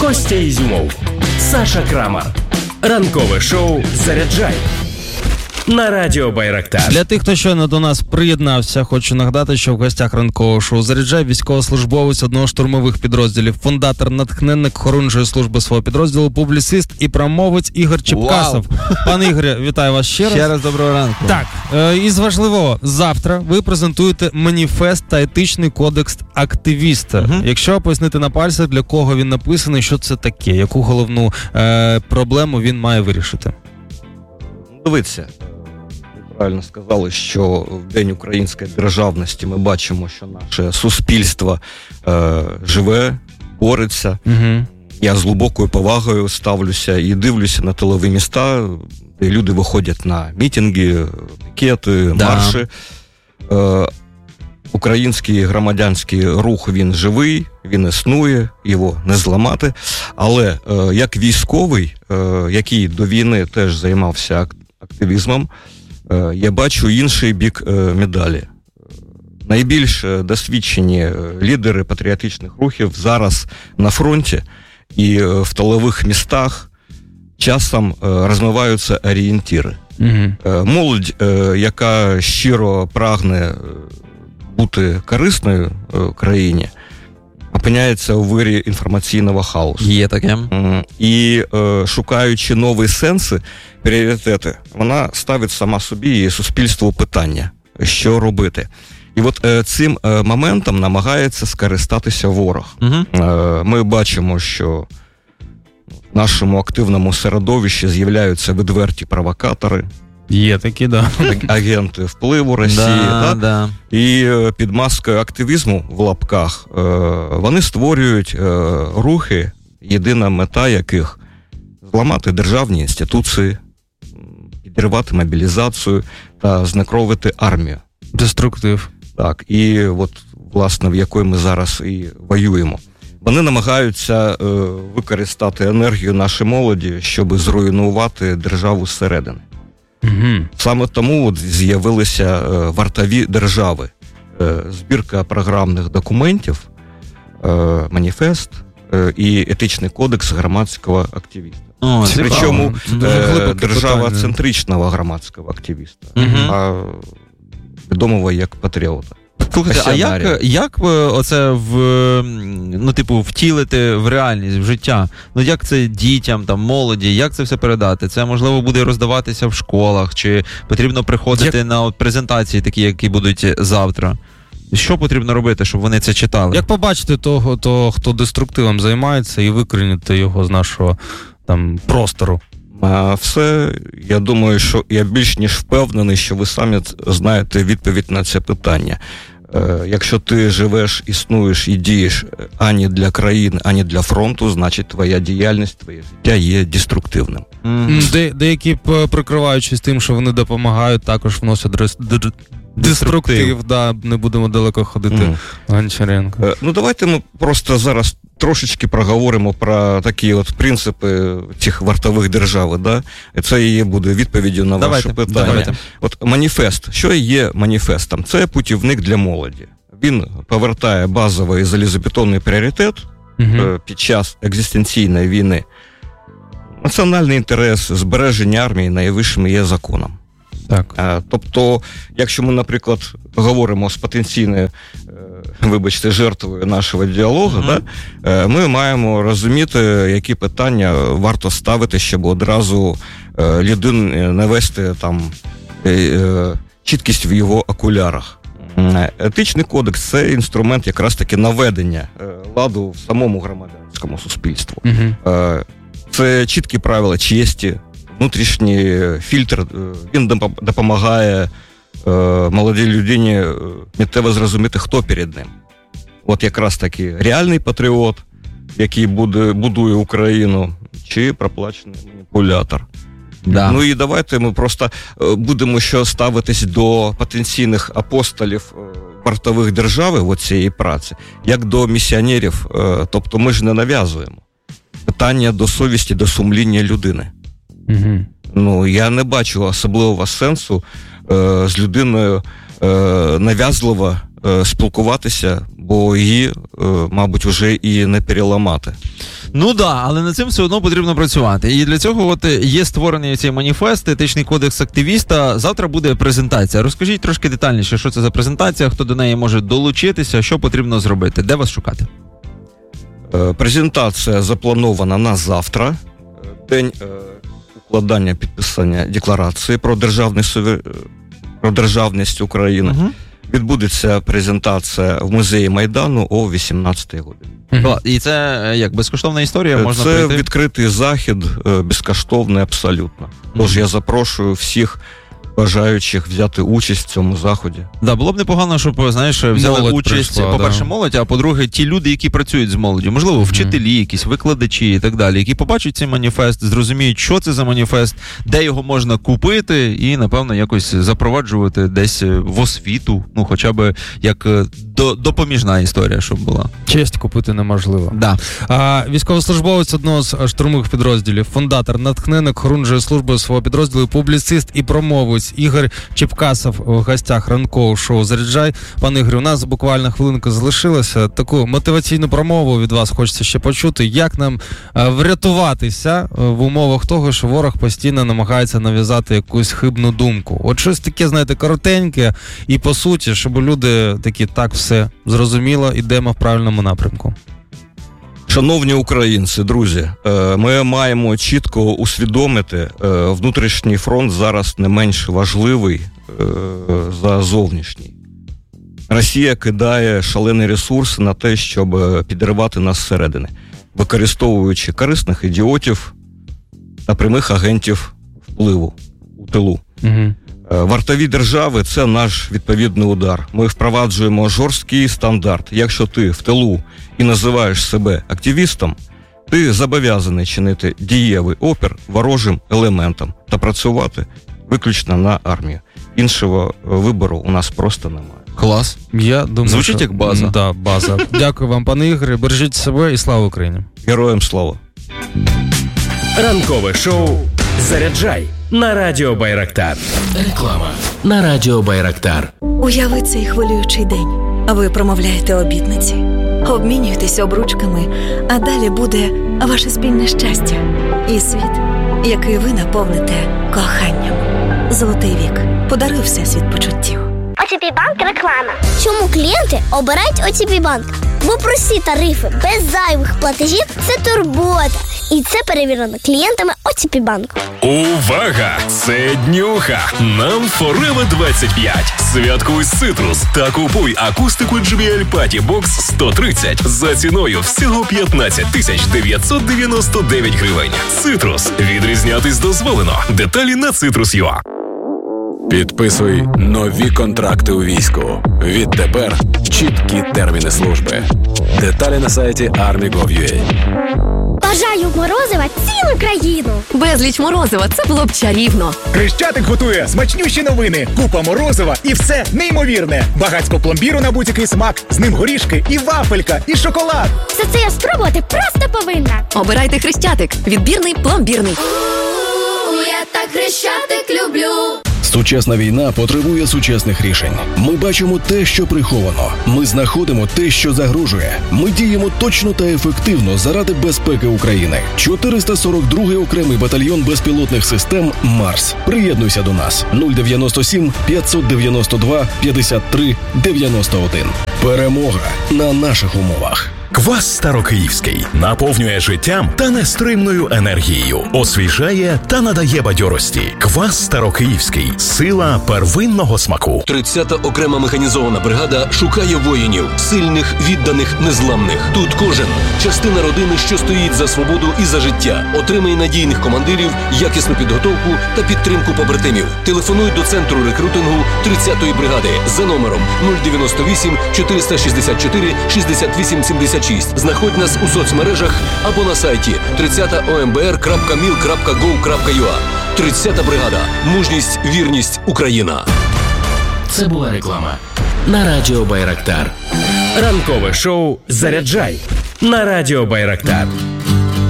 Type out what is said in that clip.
Костя Ізюмов, Саша Крамар. Ранкове шоу «Заряджай» на Радіо Байрактар. Для тих, хто щойно до нас приєднався, хочу нагадати, що в гостях ранкового шоу «Заряджай» військовослужбовець одного з штурмових підрозділів, фундатор, натхненник хорунжої служби свого підрозділу, публіцист і промовець Ігор Чепкасов. Пане Ігорі, вітаю вас ще раз. Ще раз доброго ранку. Так, із важливого, завтра ви презентуєте маніфест та етичний кодекс активіста. Якщо пояснити на пальцях, для кого він написаний, що це таке, яку головну проблему він має вирішити? Дивіться, ви правильно сказали, що в День української державності ми бачимо, що наше суспільство живе, бореться. Я з глибокою повагою ставлюся і дивлюся на тилові міста, де люди виходять на мітинги, пікети, марші. Український громадянський рух, він живий, він існує, його не зламати. Але як військовий, який до війни теж займався активізмом, я бачу інший бік медалі. Найбільш досвідчені лідери патріотичних рухів зараз на фронті і в тилових містах часом розмиваються орієнтири. Молодь, яка щиро прагне бути корисною країні, опиняється у вирі інформаційного хаосу. Є таке. І шукаючи нові сенси, пріоритети, вона ставить сама собі і суспільству питання, що робити. І от цим моментом намагається скористатися ворог. Ми бачимо, що в нашому активному середовищі з'являються відверті провокатори. Є такі, да. Агенти впливу Росії. Да. І під маскою активізму, в лапках, вони створюють рухи, єдина мета яких – зламати державні інституції, підірвати мобілізацію та знекровити армію. Деструктив. Так, і от, власне, в якої ми зараз і воюємо. Вони намагаються використати енергію нашої молоді, щоб зруйнувати державу зсередини. Саме тому от з'явилися вартові держави. Збірка програмних документів, маніфест і етичний кодекс громадського активіста. Причому держава-центричного громадського активіста, а відомого як патріота. Слухайте, а як оце втілити в реальність, в життя? Ну як це дітям, там, молоді, як це все передати? Це, можливо, буде роздаватися в школах, чи потрібно приходити на презентації такі, які будуть завтра? Що потрібно робити, щоб вони це читали? Як побачити того, хто деструктивом займається, і викорінити його з нашого там простору? Все, я думаю, що я більш ніж впевнений, що ви самі знаєте відповідь на це питання. Якщо ти живеш, існуєш і дієш ані для країни, ані для фронту, значить твоя діяльність, твоє життя є деструктивним. Деякі, прикриваючись тим, що вони допомагають, також вносять деструктив. Да, не будемо далеко ходити. Гончаренко. Ну, давайте ми просто зараз трошечки проговоримо про такі от принципи цих вартових держав, да? І це і буде відповіддю на ваше питання. Давайте. От маніфест. Що є маніфестом? Це путівник для молоді. Він повертає базовий залізобетонний пріоритет під час екзистенційної війни. Національний інтерес, збереження армії найвищим є законом. Так. Тобто, якщо ми, наприклад, говоримо з потенційною, жертвою нашого діалогу, ми маємо розуміти, які питання варто ставити, щоб одразу людину навести там чіткість в його окулярах. Етичний кодекс – це інструмент якраз таки наведення ладу в самому громадянському суспільству. Це чіткі правила честі, внутрішній фільтр, він допомагає молодій людині миттєво зрозуміти, хто перед ним. От якраз таки реальний патріот, який будує Україну, чи проплачений маніпулятор. Да. Ну і давайте ми просто будемо що ставитись до потенційних апостолів вартових держави цієї праці, як до місіонерів, тобто ми ж не нав'язуємо. Питання до совісті, до сумління людини. Ну, я не бачу особливого сенсу з людиною нав'язливо спілкуватися, бо її, мабуть, вже і не переламати. Ну да, але над цим все одно потрібно працювати. І для цього от є створений цей маніфест, етичний кодекс активіста. Завтра буде презентація. Розкажіть трошки детальніше, що це за презентація, хто до неї може долучитися, що потрібно зробити, де вас шукати? Презентація запланована на завтра, день укладання, підписання декларації про державність України. Угу. Відбудеться презентація в музеї Майдану о 18-й годині. І це як безкоштовна історія? Можна це прийти? Відкритий захід, безкоштовний абсолютно. Тож я запрошую всіх бажаючих взяти участь в цьому заході. Да, було б непогано, щоб, знаєш, взяли молодь участь, прийшла, по-перше, молодь, а по-друге, ті люди, які працюють з молоддю, можливо, вчителі, якісь викладачі і так далі, які побачать цей маніфест, зрозуміють, що це за маніфест, де його можна купити і, напевно, якось запроваджувати десь в освіту, ну, хоча б як допоміжна історія, щоб була. Честь купити неможливо. Да. Військовослужбовець одного з штурмових підрозділів, фундатор, натхненник хорунжої служби свого підрозділу, публіцист і промовець Ігор Чепкасов в гостях ранкового шоу «Заряджай». Пане Ігорю, у нас буквально хвилинка залишилася. Таку мотиваційну промову від вас хочеться ще почути. Як нам врятуватися в умовах того, що ворог постійно намагається нав'язати якусь хибну думку? От щось таке, знаєте, коротеньке і по суті, щоб люди такі, так, все зрозуміло, ідемо в правильному напрямку. Шановні українці, друзі, ми маємо чітко усвідомити, внутрішній фронт зараз не менш важливий за зовнішній. Росія кидає шалені ресурси на те, щоб підривати нас зсередини, використовуючи корисних ідіотів та прямих агентів впливу у тилу. Угу. Вартові держави – це наш відповідний удар. Ми впроваджуємо жорсткий стандарт. Якщо ти в тилу і називаєш себе активістом, ти зобов'язаний чинити дієвий опір ворожим елементам та працювати виключно на армію. Іншого вибору у нас просто немає. Клас. Я думаю, звучить як база. Да, база. Дякую вам, пане Ігорі. Бережіть себе і слава Україні. Героям слава. Ранкове шоу «Заряджай» на Радіо Байрактар. Реклама на Радіо Байрактар. Уяви цей хвилюючий день. Ви промовляєте обітниці, обмінюєтесь обручками, а далі буде ваше спільне щастя і світ, який ви наповните коханням. Золотий вік. Подаруй всесвіт почуттів. ОТП Банк реклама. Чому клієнти обирають ОТП Банк? Бо прості тарифи без зайвих платежів – це турбота. І це перевірено клієнтами ОТП Банку. Увага! Це днюха! Нам Forever 25. Святкуй Citrus та купуй акустику JBL Party Box 130 за ціною всього 15 999 гривень. Citrus. Відрізнятись дозволено. Деталі на Citrus.ua. Підписуй нові контракти у війську. Відтепер чіткі терміни служби. Деталі на сайті army.gov.ua. Бажаю морозива цілу країну. Безліч морозива, це було б чарівно. Хрещатик готує смачнющі новини, купа морозива і все неймовірне. Багатько пломбіру на будь-який смак, з ним горішки і вафелька, і шоколад. Все це я спробувати просто повинна. Обирайте Хрещатик. Відбірний, пломбірний. Я так Хрещатик люблю. Сучасна війна потребує сучасних рішень. Ми бачимо те, що приховано. Ми знаходимо те, що загрожує. Ми діємо точно та ефективно заради безпеки України. 442-й окремий батальйон безпілотних систем «Марс». Приєднуйся до нас. 097 592 53 91. Перемога на наших умовах. Квас Старокиївський наповнює життям та нестримною енергією, освіжає та надає бадьорості. Квас Старокиївський – сила первинного смаку. 30-та окрема механізована бригада шукає воїнів, сильних, відданих, незламних. Тут кожен – частина родини, що стоїть за свободу і за життя. Отримай надійних командирів, якісну підготовку та підтримку побратимів. Телефонуй до центру рекрутингу 30-ї бригади за номером 098 464 68 76. Знаходь нас у соцмережах або на сайті 30ombr.mil.gov.ua. 30-та бригада. Мужність, вірність, Україна. Це була реклама на Радіо Байрактар. Ранкове шоу «Заряджай» на Радіо Байрактар.